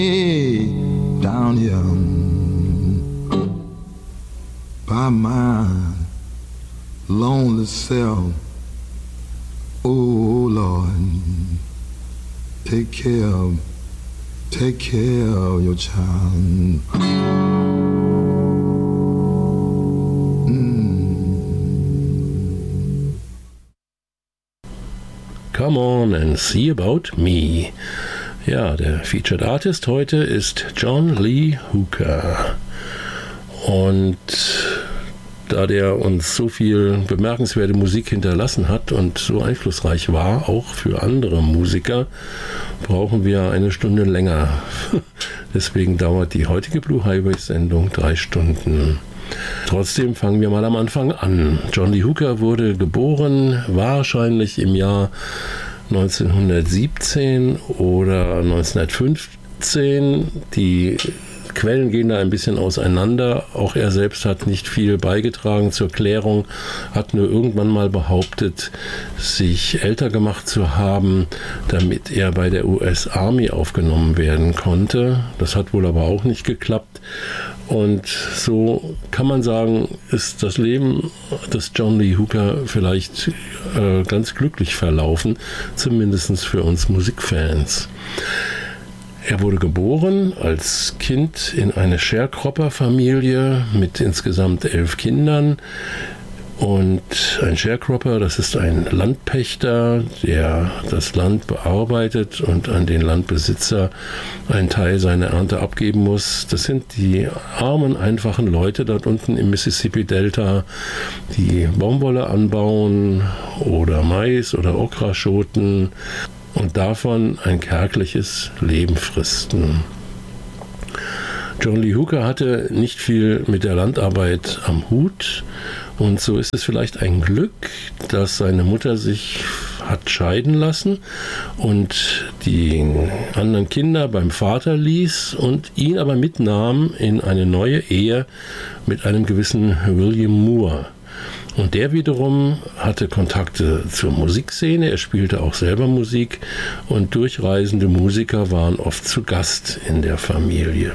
down here by my lonely self. Oh Lord, take care of your child. Come on and see about me. Ja, der Featured Artist heute ist John Lee Hooker. Und da der uns so viel bemerkenswerte Musik hinterlassen hat und so einflussreich war, auch für andere Musiker, brauchen wir eine Stunde länger. Deswegen dauert die heutige Blue Highway-Sendung 3 Stunden. Trotzdem fangen wir mal am Anfang an. John Lee Hooker wurde geboren, wahrscheinlich im Jahr 1917 oder 1915. Die Quellen gehen da ein bisschen auseinander. Auch er selbst hat nicht viel beigetragen zur Klärung, hat nur irgendwann mal behauptet, sich älter gemacht zu haben, damit er bei der US Army aufgenommen werden konnte. Das hat wohl aber auch nicht geklappt. Und so kann man sagen, ist das Leben des John Lee Hooker vielleicht ganz glücklich verlaufen, zumindest für uns Musikfans. Er wurde geboren als Kind in eine Sharecropper-Familie mit insgesamt 11 Kindern. Und ein Sharecropper, das ist ein Landpächter, der das Land bearbeitet und an den Landbesitzer einen Teil seiner Ernte abgeben muss. Das sind die armen, einfachen Leute dort unten im Mississippi-Delta, die Baumwolle anbauen oder Mais oder Okraschoten und davon ein kärgliches Leben fristen. John Lee Hooker hatte nicht viel mit der Landarbeit am Hut und so ist es vielleicht ein Glück, dass seine Mutter sich hat scheiden lassen und die anderen Kinder beim Vater ließ und ihn aber mitnahm in eine neue Ehe mit einem gewissen William Moore. Und der wiederum hatte Kontakte zur Musikszene, er spielte auch selber Musik und durchreisende Musiker waren oft zu Gast in der Familie.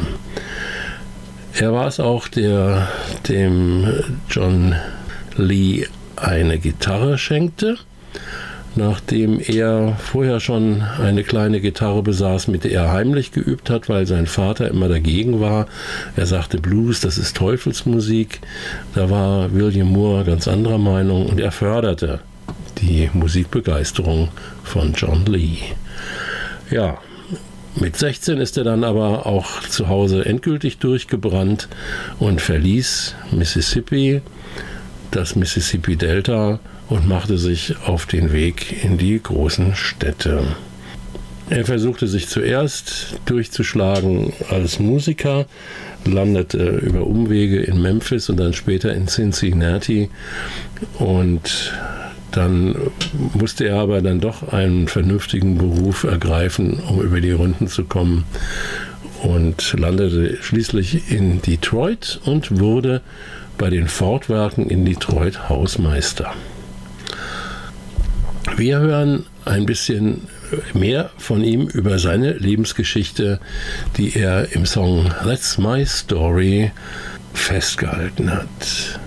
Er war es auch, der dem John Lee eine Gitarre schenkte, nachdem er vorher schon eine kleine Gitarre besaß, mit der er heimlich geübt hat, weil sein Vater immer dagegen war. Er sagte, Blues, das ist Teufelsmusik. Da war William Moore ganz anderer Meinung und er förderte die Musikbegeisterung von John Lee. Ja, mit 16 ist er dann aber auch zu Hause endgültig durchgebrannt und verließ Mississippi, das Mississippi-Delta, und machte sich auf den Weg in die großen Städte. Er versuchte sich zuerst durchzuschlagen als Musiker, landete über Umwege in Memphis und dann später in Cincinnati und dann musste er aber dann doch einen vernünftigen Beruf ergreifen, um über die Runden zu kommen und landete schließlich in Detroit und wurde bei den Ford-Werken in Detroit Hausmeister. Wir hören ein bisschen mehr von ihm über seine Lebensgeschichte, die er im Song That's My Story festgehalten hat.